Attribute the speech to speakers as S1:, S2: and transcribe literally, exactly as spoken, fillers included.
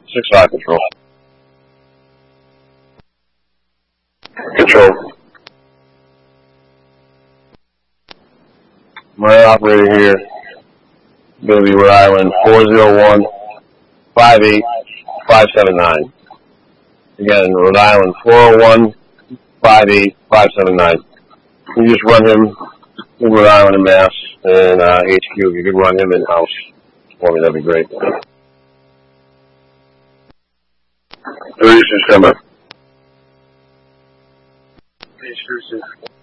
S1: six five control. Control. My operator here, Billy, Rhode Island, four zero one, five eight, five seven nine. Again, Rhode Island, four oh one, five eight, five seven nine. You just run him in Rhode Island and Mass and uh, H Q. If you could run him in-house for me, that'd be great. thirty-six, come up.